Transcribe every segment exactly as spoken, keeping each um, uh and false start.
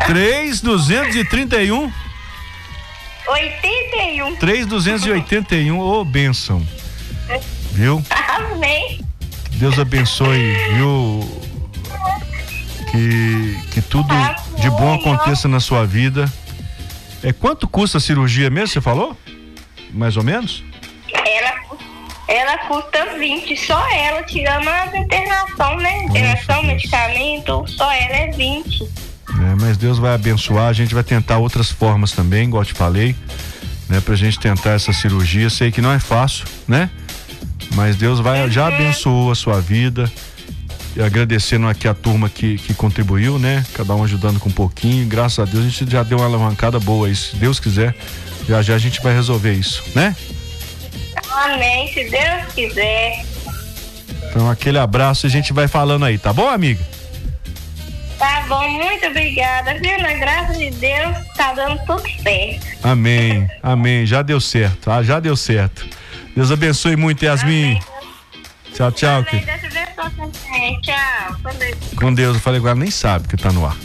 três duzentos e trinta e um. oitenta e um. três duzentos e oitenta e um, ô, bênção. Viu? Amém. Que Deus abençoe, viu? Que, que tudo de bom aconteça na sua vida. É, quanto custa a cirurgia mesmo, você falou? Mais ou menos? Ela, ela custa vinte, só ela, tirando as internação, né? Internação, medicamento, só ela é vinte. É, mas Deus vai abençoar, a gente vai tentar outras formas também, igual eu te falei, né? Pra gente tentar essa cirurgia, sei que não é fácil, né? Mas Deus vai, uhum. já abençoou a sua vida. E agradecendo aqui a turma que, que contribuiu, né? Cada um ajudando com um pouquinho. Graças a Deus a gente já deu uma alavancada boa aí. Se Deus quiser, já já a gente vai resolver isso, né? Amém, se Deus quiser. Então aquele abraço e a gente vai falando aí, tá bom, amiga? Tá bom, muito obrigada, viu? Na graça de Deus, tá dando tudo certo. Amém, amém, já deu certo, tá? Já deu certo. Deus abençoe muito, Yasmin. Amém. Tchau, tchau. Amém, Deus abençoe também. Tchau. Com Deus. Com Deus, eu falei agora, nem sabe que tá no ar.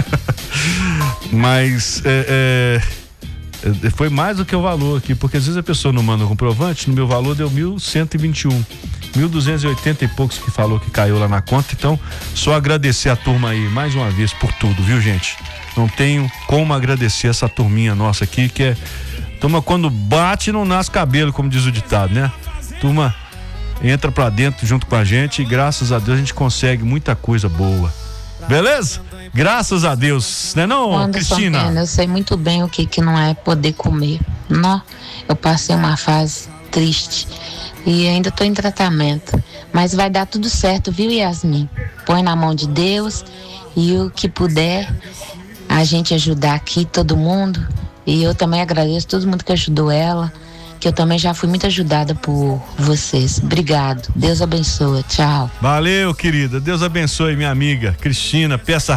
Mas é, é, foi mais do que o valor aqui, porque às vezes a pessoa não manda um comprovante, no meu valor deu mil cento e vinte e um. mil duzentos e oitenta e poucos que falou que caiu lá na conta. Então, só agradecer a turma aí mais uma vez por tudo, viu, gente? Não tenho como agradecer essa turminha nossa aqui, que é turma quando bate não nasce cabelo, como diz o ditado, né? Turma entra pra dentro junto com a gente e graças a Deus a gente consegue muita coisa boa. Beleza? Graças a Deus, né não, Anderson, Cristina? Pena, eu sei muito bem o que que não é poder comer. Não, eu passei uma fase triste e ainda tô em tratamento, mas vai dar tudo certo, viu, Yasmin? Põe na mão de Deus e o que puder a gente ajudar aqui, todo mundo. E eu também agradeço todo mundo que ajudou ela, que eu também já fui muito ajudada por vocês. Obrigado, Deus abençoe, tchau. Valeu, querida, Deus abençoe minha amiga Cristina, peça